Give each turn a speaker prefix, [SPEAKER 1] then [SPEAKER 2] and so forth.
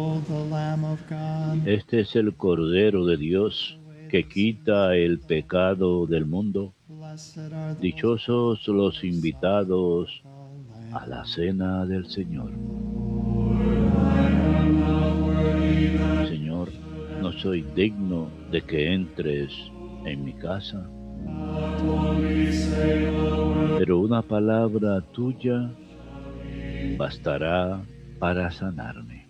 [SPEAKER 1] the Lamb of God.
[SPEAKER 2] Este es el Cordero de Dios que quita el pecado del mundo.
[SPEAKER 1] Blessed are those
[SPEAKER 2] Dichosos los invitados
[SPEAKER 1] the
[SPEAKER 2] a la
[SPEAKER 1] Lamb.
[SPEAKER 2] cena del Señor. Señor, no soy digno de que entres en mi casa, pero una palabra tuya bastará para sanarme.